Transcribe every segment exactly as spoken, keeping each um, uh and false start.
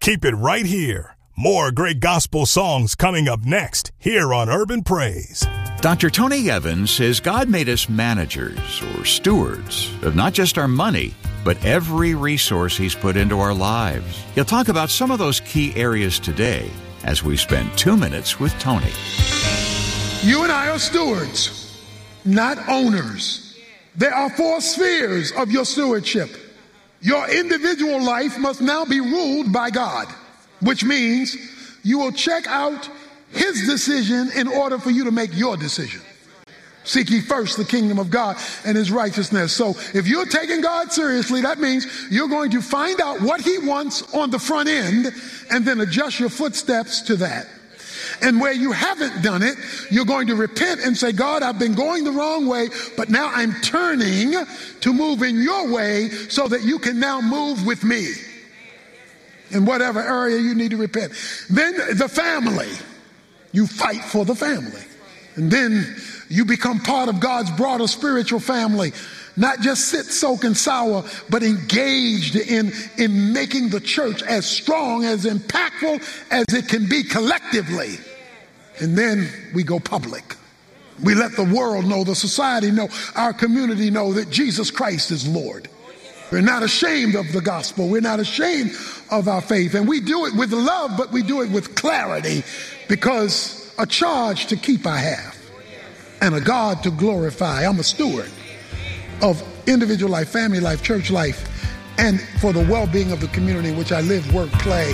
Keep it right here. More great gospel songs coming up next here on Urban Praise. Doctor Tony Evans says God made us managers or stewards of not just our money, but every resource He's put into our lives. He'll talk about some of those key areas today as we spend two minutes with Tony. You and I are stewards, not owners. There are four spheres of your stewardship. Your individual life must now be ruled by God, which means you will check out His decision in order for you to make your decision. Seek ye first the kingdom of God and His righteousness. So if you're taking God seriously, that means you're going to find out what He wants on the front end and then adjust your footsteps to that. And where you haven't done it, you're going to repent and say, God, I've been going the wrong way, but now I'm turning to move in your way so that you can now move with me in whatever area you need to repent. Then the family, you fight for the family. And then you become part of God's broader spiritual family. Not just sit, soak, and sour, but engaged in, in making the church as strong, as impactful as it can be collectively. And then we go public. We let the world know, the society know, our community know that Jesus Christ is Lord. We're not ashamed of the gospel. We're not ashamed of our faith. And we do it with love, but we do it with clarity, because a charge to keep I have and a God to glorify. I'm a steward of individual life, family life, church life, and for the well-being of the community in which I live, work, play.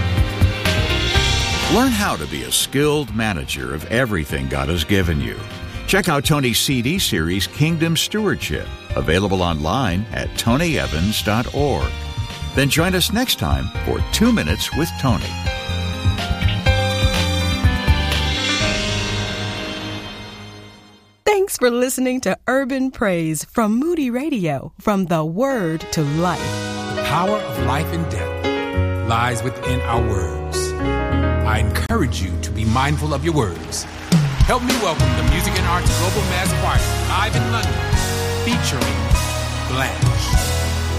Learn how to be a skilled manager of everything God has given you. Check out Tony's C D series, Kingdom Stewardship, available online at tony evans dot org. Then join us next time for Two Minutes with Tony. Thanks for listening to Urban Praise from Moody Radio, from the Word to Life. The power of life and death lies within our words. I encourage you to be mindful of your words. Help me welcome the Music and Arts Global Mass Choir live in London, featuring Blanche.